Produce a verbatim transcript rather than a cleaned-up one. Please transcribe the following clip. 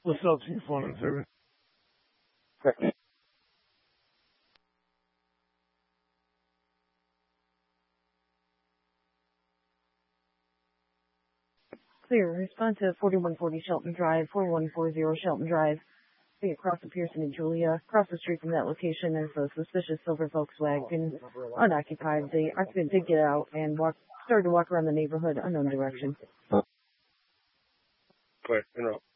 What's up to your phone and service? Clear. Respond to forty-one forty Shelton Drive, forty-one forty Shelton Drive. Be across the Pearson and Julia. Across the street from that location, there's a suspicious silver Volkswagen, unoccupied. The occupant did get out and walk, started to walk around the neighborhood, unknown direction. Clear. Interrupt.